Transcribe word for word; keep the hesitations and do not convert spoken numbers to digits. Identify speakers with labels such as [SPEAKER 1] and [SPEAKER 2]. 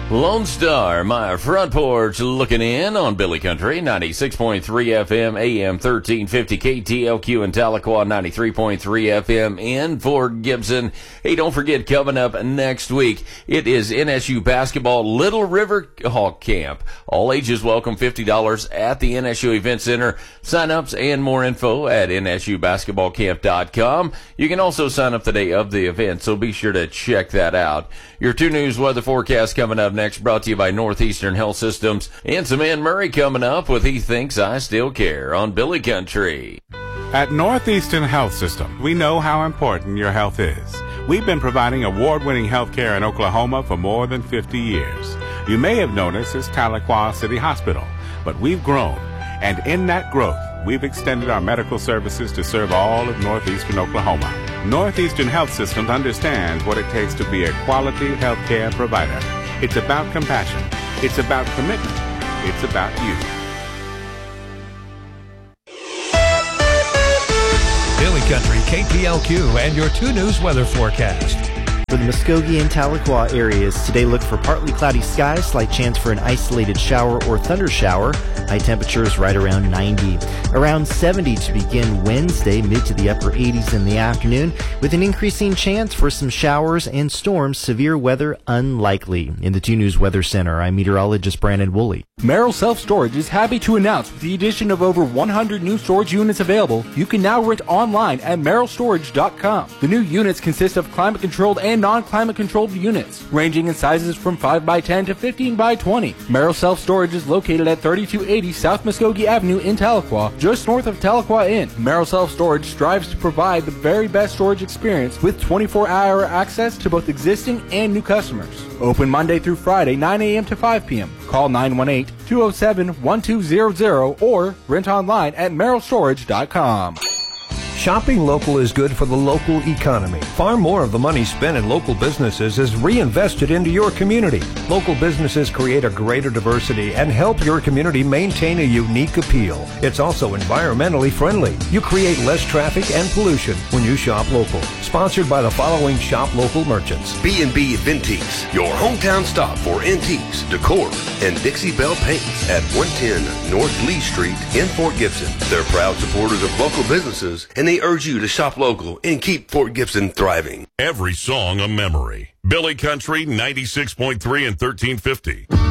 [SPEAKER 1] Lone Star, my front porch looking in on Billy Country, ninety-six point three F M, A M thirteen fifty, K T L Q in Tahlequah, ninety-three point three F M in Fort Gibson. Hey, don't forget, coming up next week, it is N S U basketball Little River Hawk Camp. All ages welcome, fifty dollars at the N S U Event Center. Sign-ups and more info at N S U basketball camp dot com. You can also sign up the day of the event, so be sure to check that out. Your two News weather forecast coming up next, brought to you by Northeastern Health Systems. And some Ann Murray coming up with He Thinks I Still Care on Billy Country.
[SPEAKER 2] At Northeastern Health System, we know how important your health is. We've been providing award-winning health care in Oklahoma for more than fifty years. You may have noticed it's Tahlequah City Hospital, but we've grown, and in that growth, we've extended our medical services to serve all of northeastern Oklahoma. Northeastern Health Systems understands what it takes to be a quality health care provider. It's about compassion. It's about commitment. It's about you.
[SPEAKER 3] Billy Country, K T L Q, and your two News weather forecast.
[SPEAKER 4] For the Muskogee and Tahlequah areas, today look for partly cloudy skies, slight chance for an isolated shower or thunder shower. High temperatures right around ninety. Around seventy to begin Wednesday, mid to the upper eighties in the afternoon, with an increasing chance for some showers and storms, severe weather unlikely. In the two News Weather Center, I'm meteorologist Brandon Woolley.
[SPEAKER 5] Merrill Self Storage is happy to announce with the addition of over one hundred new storage units available, you can now rent online at merrill storage dot com. The new units consist of climate-controlled and non-climate controlled units, ranging in sizes from five by ten to fifteen by twenty. Merrill Self Storage is located at thirty-two eighty South Muskogee Avenue in Tahlequah, just north of Tahlequah Inn. Merrill Self Storage strives to provide the very best storage experience with twenty-four hour access to both existing and new customers. Open Monday through Friday, nine a.m. to five p.m. Call nine one eight, two oh seven, one two zero zero or rent online at merrill storage dot com.
[SPEAKER 3] Shopping local is good for the local economy. Far more of the money spent in local businesses is reinvested into your community. Local businesses create a greater diversity and help your community maintain a unique appeal. It's also environmentally friendly. You create less traffic and pollution when you shop local. Sponsored by the following shop local merchants.
[SPEAKER 6] B and B Vintiques, your hometown stop for antiques, decor, and Dixie Belle paints at one ten North Lee Street in Fort Gibson. They're proud supporters of local businesses, and they urge you to shop local and keep Fort Gibson thriving.
[SPEAKER 7] Every song a memory. Billy Country, ninety-six point three and thirteen fifty.